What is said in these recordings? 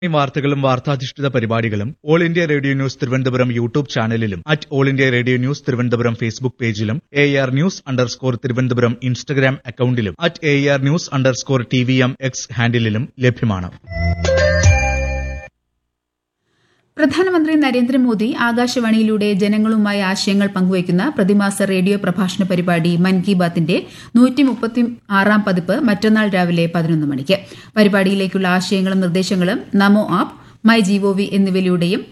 വാർത്തകളും വാർത്താധിഷ്ഠിത പരിപാടികളും all India radio news Thiruvananthapuram YouTube ചാനലിലും all India radio news Thiruvananthapuram Facebook പേജിലും AR_News_തിരുവനന്തപുരം ഇൻസ്റ്റഗ്രാം അക്കൌണ്ടിലും AR_News_TVM X ഹാൻഡിലും ലഭ്യമാണ്. പ്രധാനമന്ത്രി നരേന്ദ്രമോദി ആകാശവാണിയിലൂടെ ജനങ്ങളുമായി ആശയങ്ങൾ പങ്കുവയ്ക്കുന്ന പ്രതിമാസ റേഡിയോ പ്രഭാഷണ പരിപാടി മൻ കി ബാത്തിന്റെ 136 പതിപ്പ് മറ്റന്നാൾ രാവിലെ 11 മണിക്ക്. പരിപാടിയിലേക്കുള്ള ആശയങ്ങളും നിർദ്ദേശങ്ങളും നമോ ആപ്പ്, മൈ GOV എന്നിവയിലൂടെയും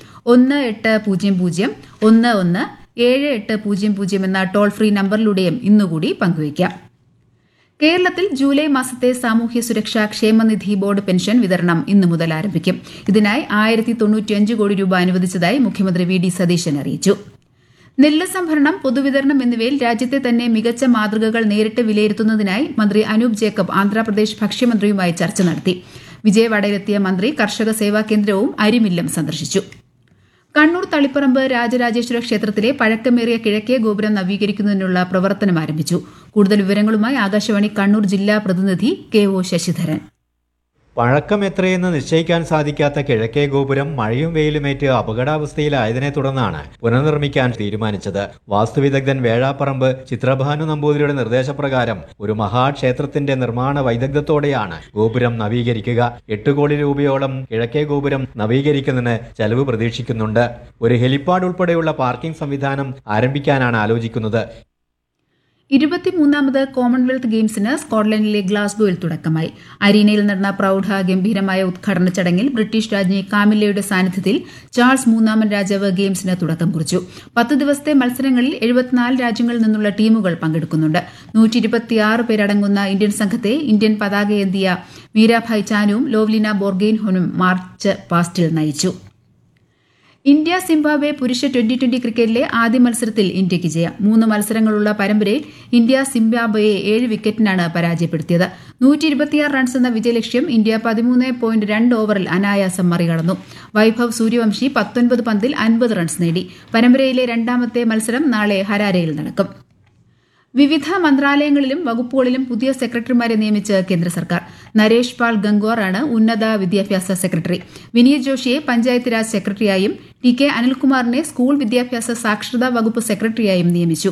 1800117800 എന്ന ടോൾ ഫ്രീ നമ്പറിലൂടെയും ഇന്നുകൂടി പങ്കുവയ്ക്കാം. കേരളത്തിൽ ജൂലൈ മാസത്തെ സാമൂഹ്യ സുരക്ഷാ ക്ഷേമനിധി ബോർഡ് പെൻഷൻ വിതരണം ഇന്നു മുതൽ ആരംഭിക്കും. ഇതിനായി 1095 കോടി രൂപ അനുവദിച്ചതായി മുഖ്യമന്ത്രി VD സതീശൻ അറിയിച്ചു. നെല്ല് സംഭരണം, പൊതുവിതരണം എന്നിവയിൽ രാജ്യത്തെ തന്നെ മികച്ച മാതൃകകൾ നേരിട്ട് വിലയിരുത്തുന്നതിനായി മന്ത്രി അനൂപ് ജേക്കബ് ആന്ധ്രാപ്രദേശ് ഭക്ഷ്യമന്ത്രിയുമായി ചർച്ച നടത്തി. വിജയവാഡയിലെത്തിയ മന്ത്രി കർഷക സേവാ കേന്ദ്രവും അരിമില്ലും സന്ദർശിച്ചു. കണ്ണൂർ തളിപ്പറമ്പ് രാജരാജേശ്വര ക്ഷേത്രത്തിലെ പഴക്കമേറിയ കിഴക്കേ ഗോപുരം നവീകരിക്കുന്നതിനുള്ള പ്രവർത്തനം ആരംഭിച്ചു. കൂടുതൽ വിവരങ്ങളുമായി ആകാശവാണി കണ്ണൂർ ജില്ലാ പ്രതിനിധി KO ശശിധരൻ. പഴക്കം എത്രയെന്ന് നിശ്ചയിക്കാൻ സാധിക്കാത്ത കിഴക്കേ ഗോപുരം മഴയും വെയിലുമേറ്റ് അപകടാവസ്ഥയിലായതിനെ തുടർന്നാണ് പുനർനിർമ്മിക്കാൻ തീരുമാനിച്ചത്. വാസ്തുവിദഗ്ധൻ വേഴാപ്പറമ്പ് ചിത്രഭാനു നമ്പൂതിരിയുടെ നിർദ്ദേശപ്രകാരം ഒരു മഹാക്ഷേത്രത്തിന്റെ നിർമ്മാണ വൈദഗ്ധ്യത്തോടെയാണ് ഗോപുരം നവീകരിക്കുക. 8 കോടി രൂപയോളം കിഴക്കേ ഗോപുരം നവീകരിക്കുന്നതിന് ചെലവ് പ്രതീക്ഷിക്കുന്നുണ്ട്. ഒരു ഹെലിപ്പാഡ് ഉൾപ്പെടെയുള്ള പാർക്കിംഗ് സംവിധാനം ആരംഭിക്കാനാണ് ആലോചിക്കുന്നത്. 23ാമത് കോമൺവെൽത്ത് ഗെയിംസിന് സ്കോട്ട്ലൻഡിലെ ഗ്ലാസ്ഗോയിൽ തുടക്കമായി. അരീനയിൽ നടന്ന പ്രൌഢഗംഭീരമായ ഉദ്ഘാടന ചടങ്ങിൽ ബ്രിട്ടീഷ് രാജ്ഞി കാമില്ലയുടെ സാന്നിധ്യത്തിൽ ചാൾസ് മൂന്നാമൻ രാജാവ് ഗെയിംസിന് തുടക്കം കുറിച്ചു. 10 ദിവസത്തെ മത്സരങ്ങളിൽ 74 രാജ്യങ്ങളിൽ നിന്നുള്ള ടീമുകൾ പങ്കെടുക്കുന്നുണ്ട്. 126 പേരടങ്ങുന്ന ഇന്ത്യൻ സംഘത്തെ ഇന്ത്യൻ പതാകയേന്തിയ മീരാഭായ് ചാനുവും ലോവ്ലിന ബോർഗെയ്ൻഹോനും മാർച്ച് പാസ്റ്റിൽ നയിച്ചു. ഇന്ത്യ സിംബാബ്വെ പുരുഷ T20 ക്രിക്കറ്റിലെ ആദ്യ മത്സരത്തിൽ ഇന്ത്യയ്ക്ക് ജയം. 3 മത്സരങ്ങളുള്ള പരമ്പരയിൽ ഇന്ത്യ സിംബാബ്വെയെ 7 വിക്കറ്റിനാണ് പരാജയപ്പെടുത്തിയത്. 126 റൺസ് എന്ന വിജയലക്ഷ്യം ഇന്ത്യ 13.2 ഓവറിൽ അനായാസം മറികടന്നു. വൈഭവ് സൂര്യവംശി 19 പന്തിൽ 50 റൺസ് നേടി. പരമ്പരയിലെ രണ്ടാമത്തെ മത്സരം നാളെ ഹരാരെയിൽ നടക്കും. വിവിധ മന്ത്രാലയങ്ങളിലും വകുപ്പുകളിലും പുതിയ സെക്രട്ടറിമാരെ നിയമിച്ച് കേന്ദ്ര സർക്കാർ. നരേഷ് പാൽ ഗംഗ്വാർ ആണ് ഉന്നത വിദ്യാഭ്യാസ secretary. Vineeth ജോഷിയെ panchayat Raj സെക്രട്ടറിയായും TK അനിൽകുമാറിനെ school വിദ്യാഭ്യാസ സാക്ഷരതാ വകുപ്പ് സെക്രട്ടറിയായും നിയമിച്ചു.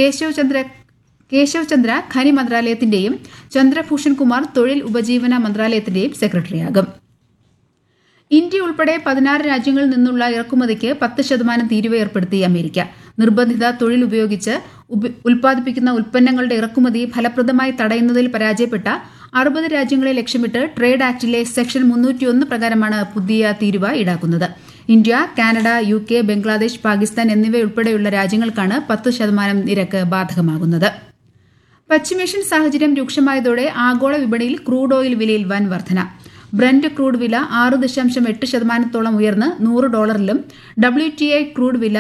കേശവ് ചന്ദ്ര ഖനി മന്ത്രാലയത്തിന്റെയും ചന്ദ്രഭൂഷൺ കുമാർ തൊഴിൽ ഉപജീവന മന്ത്രാലയത്തിന്റെയും സെക്രട്ടറിയാകും. ഇന്ത്യ ഉൾപ്പെടെ 16 രാജ്യങ്ങളിൽ നിന്നുള്ള ഇറക്കുമതിക്ക് 10% തീരുവ ഏർപ്പെടുത്തി അമേരിക്ക. നിർബന്ധിത തൊഴിൽ ഉപയോഗിച്ച് ഉൽപ്പാദിപ്പിക്കുന്ന ഉൽപ്പന്നങ്ങളുടെ ഇറക്കുമതി ഫലപ്രദമായി തടയുന്നതിൽ പരാജയപ്പെട്ട 60 രാജ്യങ്ങളെ ലക്ഷ്യമിട്ട് ട്രേഡ് ആക്ടിലെ സെക്ഷൻ 301 പ്രകാരമാണ് പുതിയ തീരുവ ഈടാക്കുന്നത്. India, Canada, UK, Bangladesh, Pakistan എന്നിവയുൾപ്പെടെയുള്ള രാജ്യങ്ങൾക്കാണ് 10% നിരക്ക് ബാധകമാകുന്നത്. പശ്ചിമേഷ്യൻ സാഹചര്യം രൂക്ഷമായതോടെ ആഗോള വിപണിയിൽ ക്രൂഡ് ഓയിൽ വിലയിൽ വൻ വർധന. ബ്രന്റ് ക്രൂഡ് വില 6.8% ഉയർന്ന് $100 WTI ക്രൂഡ് വില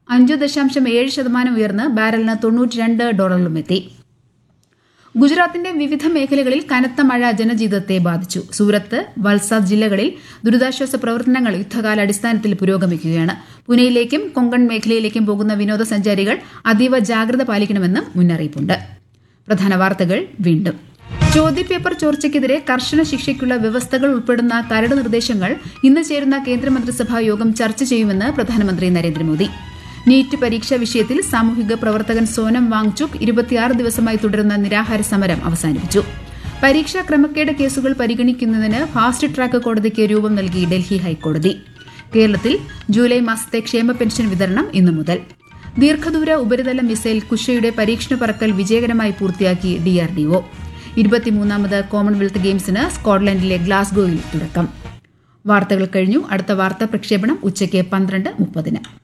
5.7% ഉയർന്ന് ബാരലിന് $92 എത്തി. ഗുജറാത്തിന്റെ വിവിധ മേഖലകളിൽ കനത്ത മഴ ജനജീവിതത്തെ ബാധിച്ചു. സൂറത്ത്, വൽസാദ് ജില്ലകളിൽ ദുരിതാശ്വാസ പ്രവർത്തനങ്ങൾ യുദ്ധകാലാടിസ്ഥാനത്തിൽ പുരോഗമിക്കുകയാണ്. പുനെയിലേക്കും കൊങ്കൺ മേഖലയിലേക്കും പോകുന്ന വിനോദസഞ്ചാരികൾ അതീവ ജാഗ്രത പാലിക്കണമെന്നും മുന്നറിയിപ്പുണ്ട്. പ്രധാന വാർത്തകൾ വീണ്ടും. ചോദ്യപേപ്പർ ചോർച്ചയ്ക്കെതിരെ കർശന ശിക്ഷയ്ക്കുള്ള വ്യവസ്ഥകൾ ഉൾപ്പെടുന്ന കരട് നിർദ്ദേശങ്ങൾ ഇന്ന് ചേരുന്ന കേന്ദ്രമന്ത്രിസഭാ യോഗം ചർച്ച ചെയ്യുമെന്ന് പ്രധാനമന്ത്രി നരേന്ദ്രമോദി. നീറ്റ് പരീക്ഷാ വിഷയത്തിൽ സാമൂഹിക പ്രവർത്തകൻ സോനം വാങ്ചുക് 26 ദിവസമായി തുടരുന്ന നിരാഹാര സമരം അവസാനിപ്പിച്ചു. പരീക്ഷാ ക്രമക്കേട് കേസുകൾ പരിഗണിക്കുന്നതിന് ഫാസ്റ്റ് ട്രാക്ക് കോടതിക്ക് രൂപം നൽകി ഡൽഹി ഹൈക്കോടതി. കേരളത്തിൽ ജൂലൈ മാസത്തെ ക്ഷേമ പെൻഷൻ വിതരണം ഇന്നു മുതൽ. ദീർഘദൂര ഉപരിതല മിസൈൽ കുശയുടെ പരീക്ഷണ പറക്കൽ വിജയകരമായി പൂർത്തിയാക്കി DRDO. 23ാമത് കോമൺവെൽത്ത് ഗെയിംസിന് സ്കോട്ട്ലൻഡിലെ ഗ്ലാസ്ഗോയിൽ തുടക്കം. വാർത്തകൾ കഴിഞ്ഞു. അടുത്ത വാർത്താ പ്രക്ഷേപണം ഉച്ചയ്ക്ക് 12:30.